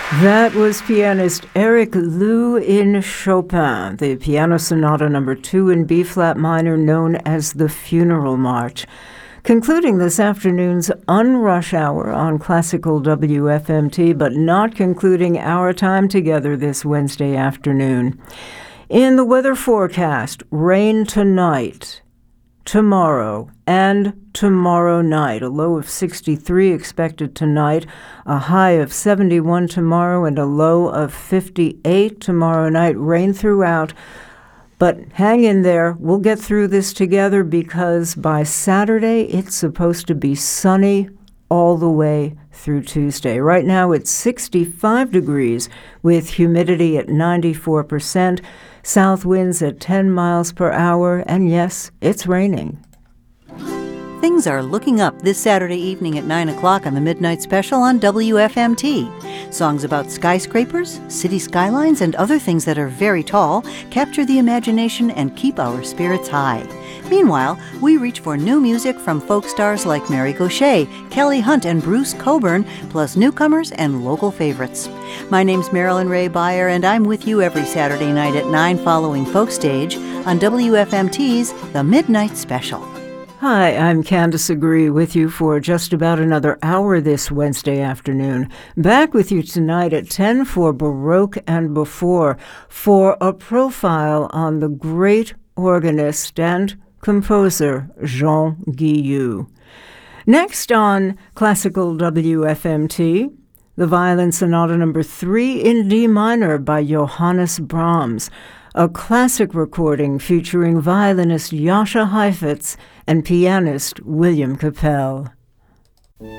That was pianist Eric Lou in Chopin, the Piano Sonata No. 2 in B-flat minor known as the Funeral March. Concluding this afternoon's Unrush Hour on Classical WFMT, but not concluding our time together this Wednesday afternoon. In the weather forecast, rain tonight, tomorrow, and tomorrow night. A low of 63 expected tonight, a high of 71 tomorrow, and a low of 58 tomorrow night. Rain throughout, but hang in there. We'll get through this together because by Saturday it's supposed to be sunny all the way through Tuesday. Right now it's 65 degrees with humidity at 94%, south winds at 10 miles per hour, and yes, it's raining. Things are looking up this Saturday evening at 9 o'clock on the Midnight Special on WFMT. Songs about skyscrapers, city skylines, and other things that are very tall capture the imagination and keep our spirits high. Meanwhile, we reach for new music from folk stars like Mary Gauthier, Kelly Hunt, and Bruce Cockburn, plus newcomers and local favorites. My name's Marilyn Ray Beyer, and I'm with you every Saturday night at 9 following Folk Stage on WFMT's The Midnight Special. Hi, I'm Candace Agree with you for just about another hour this Wednesday afternoon. Back with you tonight at 10 for Baroque and Before for a profile on the great organist and composer Jean Guillou. Next on Classical WFMT, the Violin Sonata No. 3 in D minor by Johannes Brahms, a classic recording featuring violinist Jascha Heifetz and pianist William Capell.